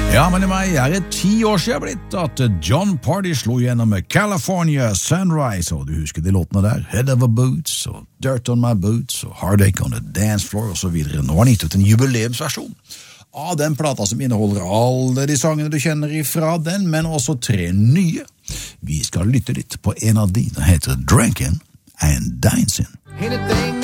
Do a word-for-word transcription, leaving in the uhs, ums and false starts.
Ja, men i meg er det ti år siden blitt at John Party slo gjennom med California Sunrise, og du husker de låtene der, Head Over Boots, og Dirt On My Boots, og Heartache On The Dance Floor, og så videre. Nå har han gitt ut en jubileumsversjon av den plata som inneholder alle de sangene du kjenner ifra den, men også tre nye. Vi skal lytte litt på en av de, den heter Drinking and Dancing.